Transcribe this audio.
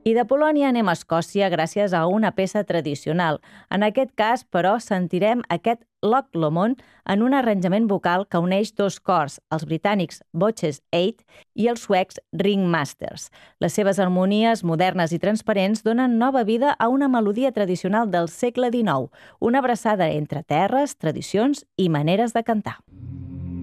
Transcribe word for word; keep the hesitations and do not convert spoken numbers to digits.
I de Polònia anem a Escòcia gràcies a una peça tradicional. En aquest cas, però, sentirem aquest Loch Lomond en un arranjament vocal que uneix dos cors, els britànics Botches Eight i els suecs Ringmasters. Les seves harmonies modernes i transparents donen nova vida a una melodia tradicional del segle dinou, una abraçada entre terres, tradicions i maneres de cantar.